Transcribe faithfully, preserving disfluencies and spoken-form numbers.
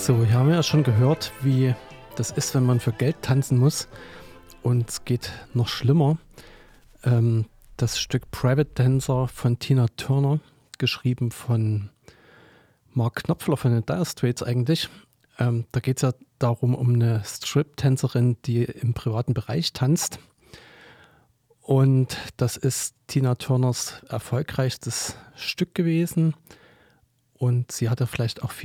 So, hier haben wir ja schon gehört, wie das ist, wenn man für Geld tanzen muss. Und es geht noch schlimmer. Ähm, das Stück Private Dancer von Tina Turner, geschrieben von Mark Knopfler von den Dire Straits eigentlich. Ähm, da geht es ja darum, um eine Strip-Tänzerin, die im privaten Bereich tanzt. Und das ist Tina Turners erfolgreichstes Stück gewesen. Und sie hatte vielleicht auch viel